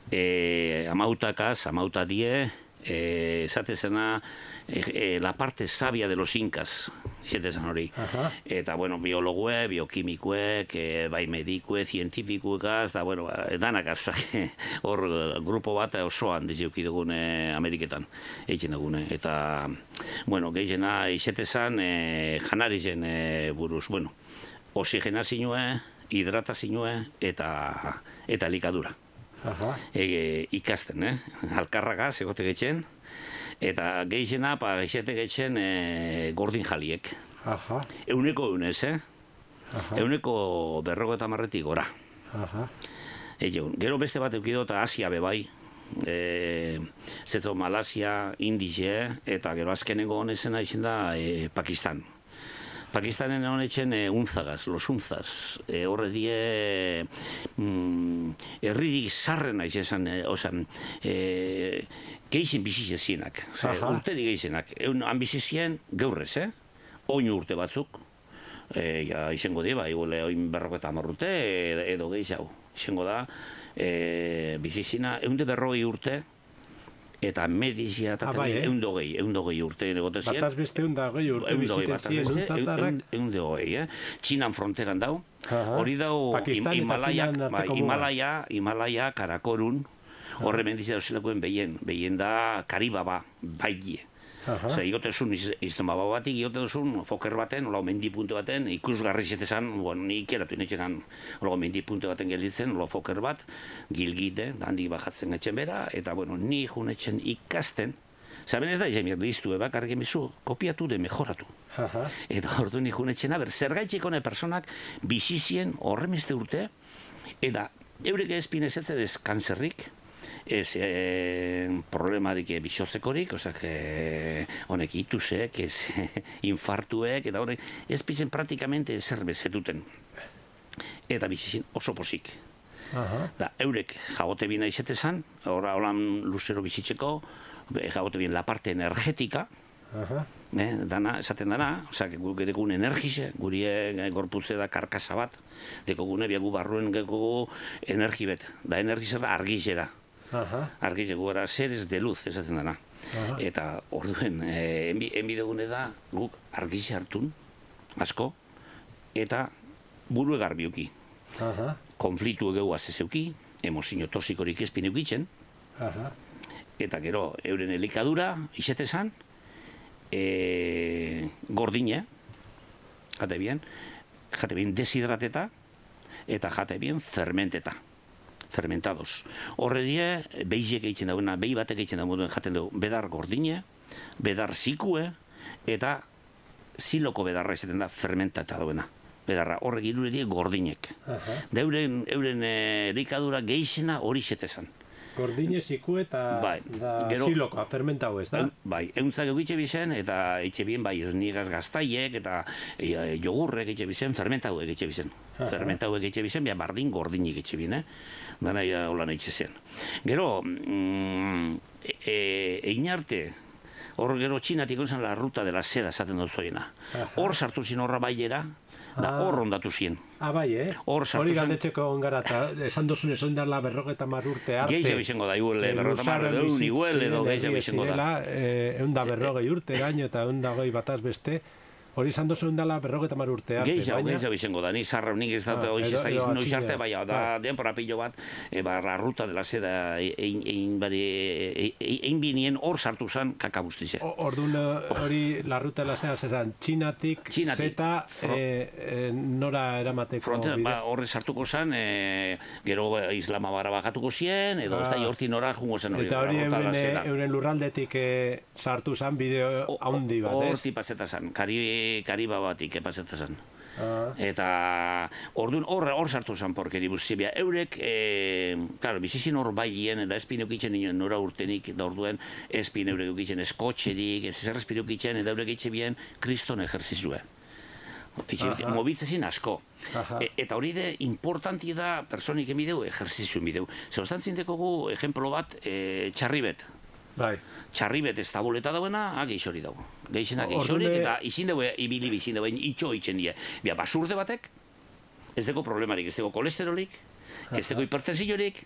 amautakaz, amauta die, esate zena, la parte sabia de los incas, esate zen hori. Eta, bueno, biologue, biokimikuek, bai medikue, zientifikuekaz, da, bueno, danakaz, hor, grupo bat osoan dizeuki dugun Ameriketan, egiten dugune. Eta, bueno, gehiena, esate zen, janarizen buruz, bueno, oxigenazioa, hidratazioa eta elikadura. Ikasten, alkarragaz egote getxen, eta gehiena, gaixete getxen gordin jaliek. Euneko eunez, euneko 50 gora. Gero beste bat eukido eta Asia bebai, zeto Malasia, Indize, eta gero azkenengo honezena izan da Pakistan. Pakistanen honetzen unzagaz, los unzaz. Horre die herririk zarrena izan, geixen bizizienak, urterik geixenak. Han bizizien gaurrez, oin urte batzuk, izango di, oin 50 urte, edo geixau. Izango da, bizizina, 140 urte, eta medizia eta eundogei urte egote ziren. Bataz beste eundogei urte biziten ziren untzatarak? Eundogei, Txinan fronteran dau. Hori dau Himalaya, Karakorun, horre mendizia dozelakoen behien da Karibaba, baigie. Zer, igotezun izan batik, igotezun foker baten, olau mendipunte baten, ikusgarri zetezan, nik eratu inetxenan, olau mendipunte baten gelditzen, olau foker bat, gilgite, handik bajatzen etxen bera, eta, bueno, ni junetxen ikasten, zaben ez da, izan listu, bakarrik emizu, kopiatu de mejoratu. Eta ordu ni junetxen, zer gaitxik hone personak bizizien horremeste urte, eta eurek ezpinezetzen ez kanzerrik, ez problemarik bixotzekorik, honek itusek, ez infartuek, eta horrek ez pizen praktikamente zer bezetuten. Eta bizizin oso pozik. Da, eurek jagote bina izetezan, horan luzero bizitzeko, jagote bien la parte energetika, dana, esaten dana, guk edekun energize, guri gorputze da karkasa bat, dekogune biagu barruen geko energibet, da energize da argize da. Argize guara seres de luz, esaten dana. Eta orduen, enbidegune da guk argize hartun, asko, eta buru egar biuki. Konfliktu egeu azezeuki, emozio toxikorik ezpin eukitzen, eta gero euren elikadura, izetezan, gordine, jate bien deshidrateta, eta jate bien fermentados. Horre die, beizek eitzen dagoena, behi batek eitzen dagoen jaten dugu, bedar gordine, bedar zikue, eta ziloko bedarra izaten da fermentata dagoena. Bedarra, horrek irure die gordinek. Da euren elikadura geixena hori zetezan. Gordine, ziku eta zilokoa, fermentau ez da? Bai, euntzak egitxe bizen, eta eitxe bien, bai, esnigaz gaztaiek, eta jogurrek eitxe bizen, fermentau egitxe bizen. Fermentau egitxe bizen, bia bardin gordinik eitxe bien, dana holan eitxe zen. Gero, egin arte, hor gero txinatik zen la ruta de la seda, esaten dut zoiena. Hor sartu zin horra baiera, da hor ondatu zien. Bai, hori galdetzeko ongara, eta esan dozun esan dela 50 urte arte. Geixe bizengo da, iguel, 50 iguel, edo geixe bizengo da. 140 urte gaino eta 120 bataz beste, hori esan dozun dela 50 urte arte. Geixe bizengo da, ni zarra unik ez da, hori ez da izan arte, bai, da denpora pillo bat, la ruta de la seda, egin binien hor sartu zen kakabustize. Orduan hori la ruta de la seda zeran Txinatik, zeta, nora eramateko bide? Horre sartuko zen, gero Islamabara bajatuko zien, edo ez da horti nora jungo zen hori. Eta hori euren lurraldetik sartu zen bideo haundi bat, ez? Horti paseta zen, Kariba batik paseta zen. Eta orduan hor sartu zen porkeri buzibia. Eurek, claro, bizizin hor bailien, eta espin eukitzen nora urtenik, da orduen espin eurek eukitzen eskotxerik, ez zer espin eukitzen, eta eurek eitxe bien kriston ejerzizue. Mobitzezin asko. Eta hori de importanti da personik emideu, ejerzizio emideu. Zerostan zindekogu, ejemplo bat, txarribet. Txarribet ez tabuleta dauena, geixori dago. Geixenak geixorik, eta izin dago, ibili bizin dago, itxo itzen die. Bia, basurde batek, ez dago problemarik, ez dago kolesterolik, ez dago hipertensiorik,